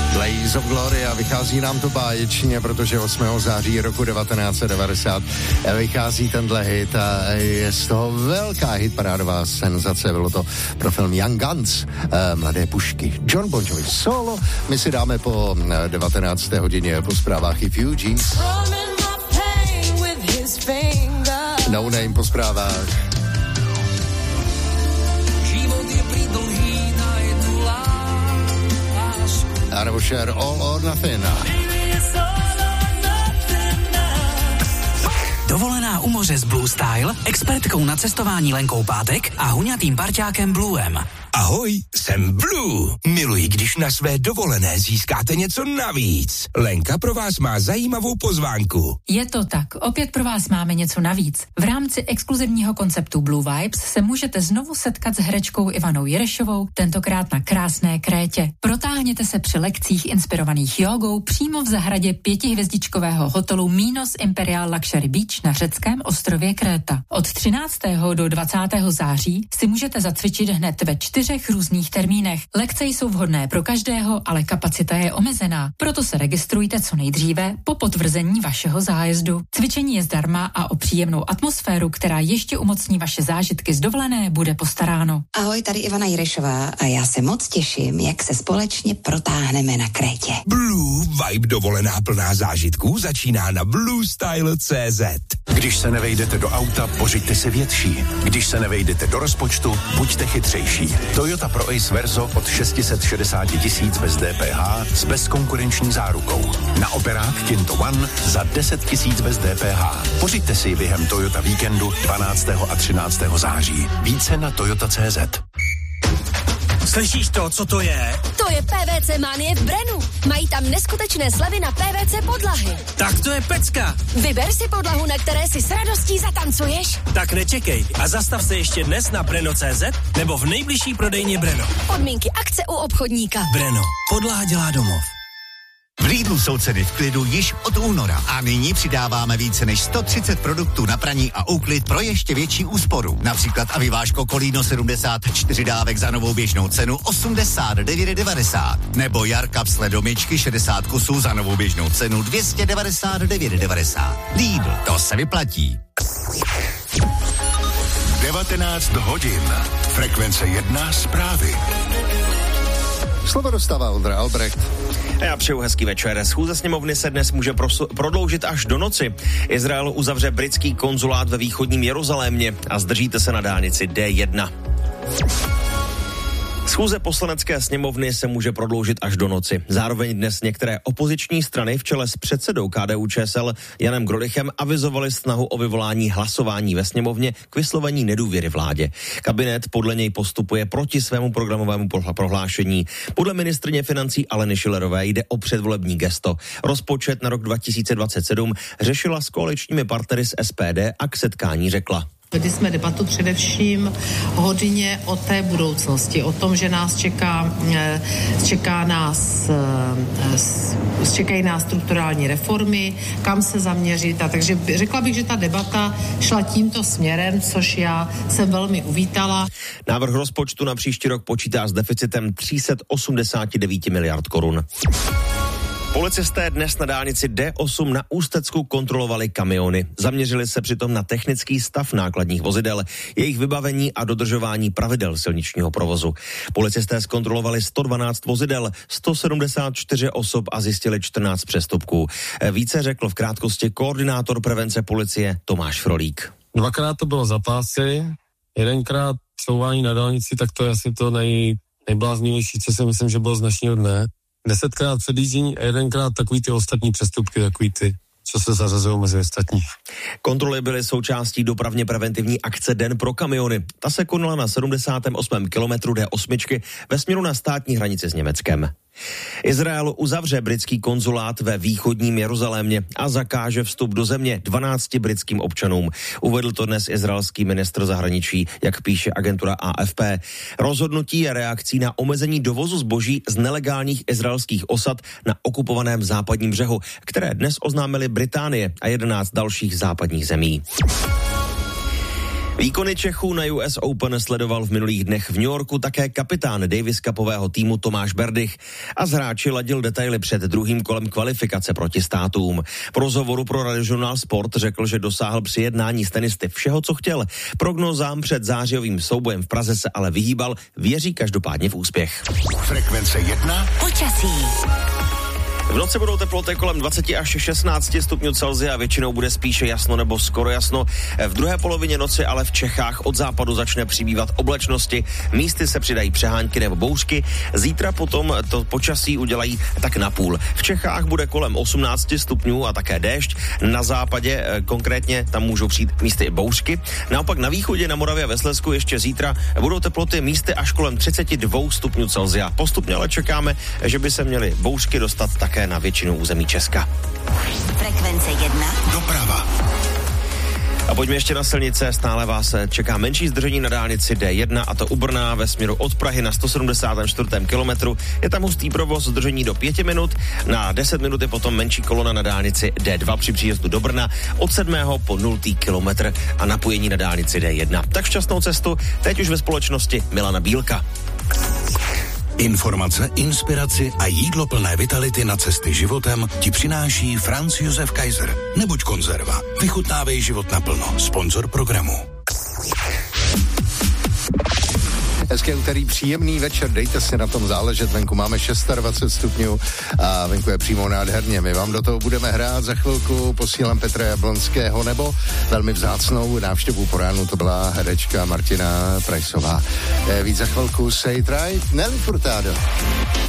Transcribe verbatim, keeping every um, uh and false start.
Blaze of Glory a vychází nám to báječně, protože osmého září roku devatenáct set devadesát vychází tenhle hit a je z toho velká hitparádová senzace. Bylo to pro film Young Guns, eh, Mladé pušky. John Bon Jovi solo. My si dáme po devatenácté hodině po zprávách i Fugees. No Name po zprávách. A nebo Share All or Nothing. Dovolená u moře s Blue Style, expertkou na cestování Lenkou Pátek a huňatým parťákem Bluem. Ahoj, jsem Blue. Miluji, když na své dovolené získáte něco navíc. Lenka pro vás má zajímavou pozvánku. Je to tak, opět pro vás máme něco navíc. V rámci exkluzivního konceptu Blue Vibes se můžete znovu setkat s herečkou Ivanou Jirešovou, tentokrát na krásné Krétě. Protáhněte se při lekcích inspirovaných jogou přímo v zahradě pětihvězdičkového hotelu Minos Imperial Luxury Beach na řeckém ostrově Kréta. Od třináctého do dvacátého září si můžete zacvičit hned ve čtyřech různých termínech. Lekce jsou vhodné pro každého, ale kapacita je omezená, proto se registrujte co nejdříve po potvrzení vašeho zájezdu. Cvičení je zdarma a o příjemnou atmosféru, která ještě umocní vaše zážitky z dovolené, bude postaráno. Ahoj, tady Ivana Jirešová a já se moc těším, jak se společně protáhneme na Krétě. Blue Vibe dovolená plná zážitků začíná na blue style tečka cé zet. Když se nevejdete do auta, pořiďte si větší. Když se nevejdete do rozpočtu, buďte chytřejší. Toyota Pro Ace Verso od šest set šedesát tisíc bez D P H s bezkonkurenční zárukou. Na operák Kinto One za deset tisíc bez D P H. Pořiďte si během Toyota Víkendu dvanáctého a třináctého září. Více na toyota tečka cé zet. Slyšíš to, co to je? To je P V C Manie v Brenu. Mají tam neskutečné slevy na P V C podlahy. Tak to je pecka. Vyber si podlahu, na které si s radostí zatancuješ. Tak nečekej a zastav se ještě dnes na breno tečka cé zet nebo v nejbližší prodejně Breno. Podmínky akce u obchodníka. Breno. Podlaha dělá domov. V Lidlu jsou ceny v klidu již od února a nyní přidáváme více než sto třicet produktů na praní a úklid pro ještě větší úsporu. Například avivážko Kolíno sedmdesát čtyři dávek za novou běžnou cenu osmdesát devět devadesát. Nebo Jarkap sledomičky šedesát kusů za novou běžnou cenu dvě stě devadesát devět devadesát. Lidl, to se vyplatí. devatenáct hodin. Frekvence jedna zprávy. Slovo dostává Ondra Albrecht. A já přeju hezký večer. Schůze sněmovny se dnes může prosu- prodloužit až do noci. Izrael uzavře britský konzulát ve východním Jeruzalémě a zdržíte se na dálnici D jedna. Schůze poslanecké sněmovny se může prodloužit až do noci. Zároveň dnes některé opoziční strany v čele s předsedou K D U Č S L Janem Grodychem avizovaly snahu o vyvolání hlasování ve sněmovně k vyslovení nedůvěry vládě. Kabinet podle něj postupuje proti svému programovému prohlášení. Podle ministryně financí Aleny Schillerové jde o předvolební gesto. Rozpočet na rok dva tisíce dvacet sedm řešila s koaličními partnery z S P D a k setkání řekla: Vedli jsme debatu především hodně o té budoucnosti, o tom, že nás čeká, čeká nás, čekají nás strukturální reformy, kam se zaměřit. A takže řekla bych, že ta debata šla tímto směrem, což já jsem velmi uvítala. Návrh rozpočtu na příští rok počítá s deficitem tři sta osmdesát devět miliard korun. Policisté dnes na dálnici D osm na Ústecku kontrolovali kamiony. Zaměřili se přitom na technický stav nákladních vozidel, jejich vybavení a dodržování pravidel silničního provozu. Policisté zkontrolovali sto dvanáct vozidel, sto sedmdesát čtyři osob a zjistili čtrnáct přestupků. Více řekl v krátkosti koordinátor prevence policie Tomáš Frolík. Dvakrát to bylo za pásy, jedenkrát couvání na dálnici, tak to je asi to nej, nejbláznivější, co si myslím, že bylo z dnešního dne. Desetkrát předjíždění a jedenkrát takový ty ostatní přestupky, takový ty, co se zařazují mezi ostatní. Kontroly byly součástí dopravně preventivní akce Den pro kamiony. Ta se konala na sedmdesátém osmém kilometru D osm ve směru na státní hranici s Německem. Izrael uzavře britský konzulát ve východním Jeruzalémě a zakáže vstup do země dvanácti britským občanům. Uvedl to dnes izraelský ministr zahraničí, jak píše agentura A F P. Rozhodnutí je reakcí na omezení dovozu zboží z nelegálních izraelských osad na okupovaném západním břehu, které dnes oznámily Británie a jedenáct dalších západních zemí. Výkony Čechů na U S Open sledoval v minulých dnech v New Yorku také kapitán Davis Cupového týmu Tomáš Berdych a s hráči ladil detaily před druhým kolem kvalifikace proti státům. V rozhovoru pro radiožurnál Sport řekl, že dosáhl při jednání s tenisty všeho, co chtěl. Prognózám před zářijovým soubojem v Praze se ale vyhýbal, věří každopádně v úspěch. Frekvence jedna. Počasí. V noci budou teploty kolem dvacet až šestnáct stupňů Celsia, většinou bude spíše jasno nebo skoro jasno. V druhé polovině noci ale v Čechách od západu začne přibývat oblačnosti, místy se přidají přehánky nebo bouřky. Zítra potom to počasí udělají tak na půl. V Čechách bude kolem osmnáct stupňů a také déšť. Na západě konkrétně tam můžou přijít místy i bouřky. Naopak na východě, na Moravě a ve Slezsku ještě zítra budou teploty místy až kolem třicet dva stupňů Celsia. Postupně ale čekáme, že by se měly bouřky dostat také na většinu území Česka. Frekvence jedna. Doprava. A pojďme ještě na silnice, stále vás čeká menší zdržení na dálnici D jedna, a to u Brna ve směru od Prahy na sto sedmdesátém čtvrtém kilometru. Je tam hustý provoz, zdržení do pěti minut, na deset minut je potom menší kolona na dálnici D dva při příjezdu do Brna od sedmého po nultý kilometr a napojení na dálnici D jedna. Tak šťastnou cestu, teď už ve společnosti Milana Bílka. Informace, inspiraci a jídlo plné vitality na cesty životem ti přináší Franz Josef Kaiser. Nebuď konzerva. Vychutnávej život naplno. Sponzor programu. Hezké úterý, příjemný večer, dejte si na tom záležet, venku máme dvacet šest stupňů a venku je přímo nádherně. My vám do toho budeme hrát za chvilku, posílám Petra Jablonského nebo velmi vzácnou návštěvu po ránu, to byla herečka Martina Prajsová. Víc za chvilku, Say It Right, Nelly Furtado.